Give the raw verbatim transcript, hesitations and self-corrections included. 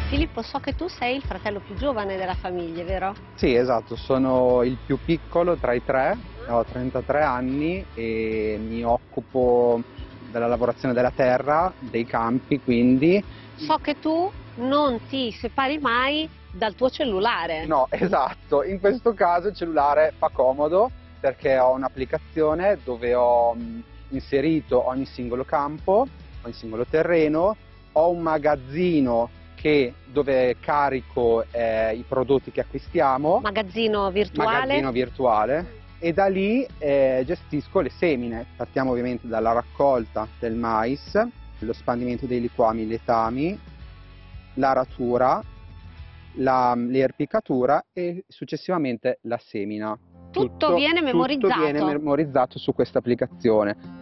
Filippo, so che tu sei il fratello più giovane della famiglia, vero? Sì, esatto, sono il più piccolo tra i tre, ho trentatré anni e mi occupo della lavorazione della terra, dei campi, quindi... So che tu non ti separi mai dal tuo cellulare. No, esatto, in questo caso il cellulare fa comodo perché ho un'applicazione dove ho mh, inserito ogni singolo campo, ogni singolo terreno, ho un magazzino che, dove carico eh, i prodotti che acquistiamo, Magazzino virtuale. magazzino virtuale, e da lì eh, gestisco le semine. Partiamo ovviamente dalla raccolta del mais, lo spandimento dei liquami, letami, l'aratura, la, l'erpicatura e successivamente la semina. Tutto viene memorizzato. Tutto viene memorizzato su questa applicazione.